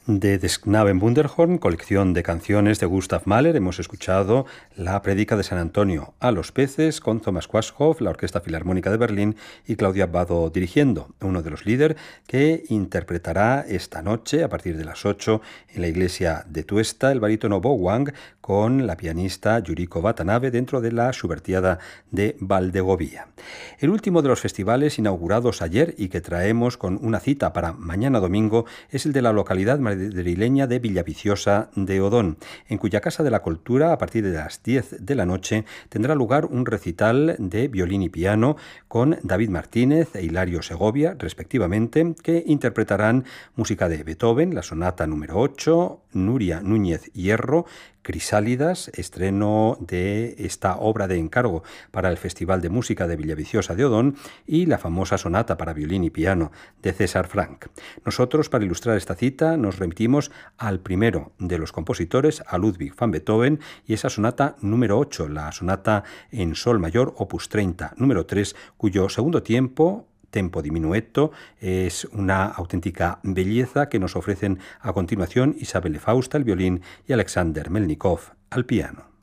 De Des Knaben Wunderhorn, colección de canciones de Gustav Mahler, hemos escuchado la Prédica de San Antonio a los peces con Thomas Quasthoff, la Orquesta Filarmónica de Berlín y Claudia Abbado dirigiendo, uno de los líderes que interpretará esta noche a partir de las 8 en la iglesia de Tuesta el barítono Bo Wang con la pianista Yuriko Watanabe dentro de la Schubertiada de Valdegovía. El último de los festivales inaugurados ayer y que traemos con una cita para mañana domingo es el de la localidad madrileña de Villaviciosa de Odón, en cuya Casa de la Cultura, a partir de las 10 de la noche, tendrá lugar un recital de violín y piano con David Martínez e Hilario Segovia, respectivamente, que interpretarán música de Beethoven, la sonata número 8, Nuria Núñez Hierro, Crisálidas, estreno de esta obra de encargo para el Festival de Música de Villaviciosa de Odón, y la famosa sonata para violín y piano de César Franck. Nosotros, para ilustrar esta cita, nos remitimos al primero de los compositores, a Ludwig van Beethoven, y esa sonata número 8, la sonata en sol mayor, opus 30, número 3, cuyo segundo tiempo, tempo diminuetto, es una auténtica belleza que nos ofrecen a continuación Isabelle Fausta al violín y Alexander Melnikov al piano.